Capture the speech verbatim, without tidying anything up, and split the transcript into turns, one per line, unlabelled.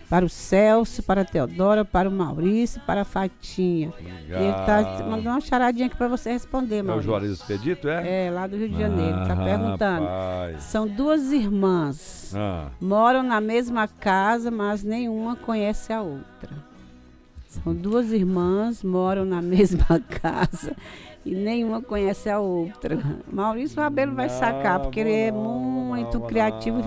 para o Celso, para a Teodora, para o Maurício, para a Fatinha.
Legal.
E ele tá mandando uma charadinha aqui para você responder,
É o
Maurício.
Juarez Expedito, é?
É, lá do Rio de Janeiro.
Ah,
Tá perguntando.
rapaz.
São duas irmãs.
Ah.
Moram na mesma casa, mas nenhuma conhece a outra. São duas irmãs, moram na mesma casa e nenhuma conhece a outra. Maurício Rabelo vai sacar, porque ele é muito criativo.